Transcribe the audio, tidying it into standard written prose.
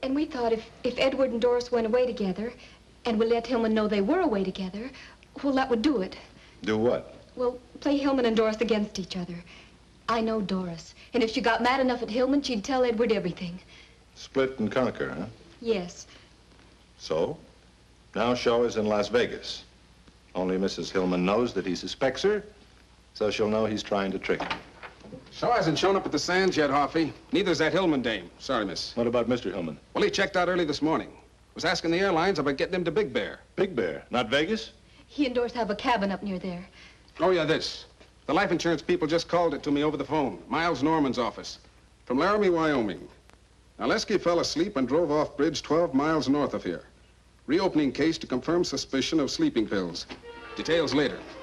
And we thought if Edward and Doris went away together, and we let Hillman know they were away together, well, that would do it. Do what? Well, play Hillman and Doris against each other. I know Doris, and if she got mad enough at Hillman, she'd tell Edward everything. Split and conquer, huh? Yes. So, now Shaw is in Las Vegas. Only Mrs. Hillman knows that he suspects her, so she'll know he's trying to trick her. Shaw hasn't shown up at the Sands yet, Hoffy. Neither's that Hillman dame. Sorry, miss. What about Mr. Hillman? Well, he checked out early this morning. Was asking the airlines about getting him to Big Bear. Big Bear, not Vegas? He and Doris have a cabin up near there. Oh, yeah, this. The life insurance people just called it to me over the phone. Miles Norman's office. From Laramie, Wyoming. Now, Lesky fell asleep and drove off bridge 12 miles north of here. Reopening case to confirm suspicion of sleeping pills. Details later.